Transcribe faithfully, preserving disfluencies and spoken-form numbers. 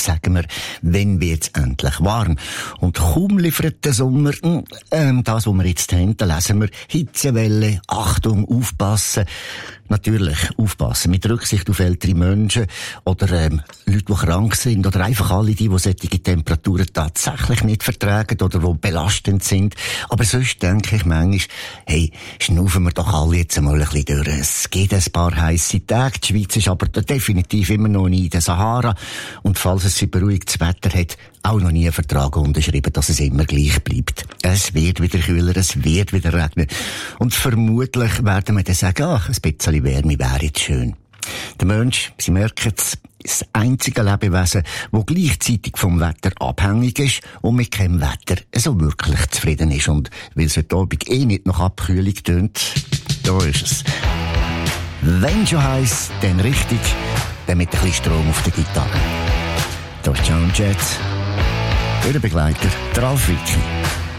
sagen wir, wenn wird's endlich warm? Und kaum liefert der Sommer, ähm, das, was wir jetzt haben, da lesen wir Hitzewelle, Achtung, aufpassen. Natürlich, aufpassen. Mit Rücksicht auf ältere Menschen oder ähm, Leute, die krank sind oder einfach alle die, die solche Temperaturen tatsächlich nicht vertragen oder die belastend sind. Aber sonst denke ich manchmal, hey, schnaufen wir doch alle jetzt einmal ein bisschen durch. Es gibt ein paar heisse Tage. Die Schweiz ist aber definitiv immer noch nie in der Sahara. Und falls es sie beruhigtes Wetter hat, auch noch nie einen Vertrag unterschrieben, dass es immer gleich bleibt. Es wird wieder kühler, es wird wieder regnen. Und vermutlich werden wir dann sagen, ach, ein bisschen Wärme wäre jetzt schön. Der Mensch, Sie merken es, ist das einzige Lebewesen, das gleichzeitig vom Wetter abhängig ist und mit keinem Wetter so wirklich zufrieden ist. Und weil es heute Abend eh nicht nach Abkühlung tönt, da ist es. Wenn schon heiß, dann richtig, dann mit ein bisschen Strom auf der Gitarre. Da ist Joan Jett, Ihr Begleiter, der Ralf Wicki.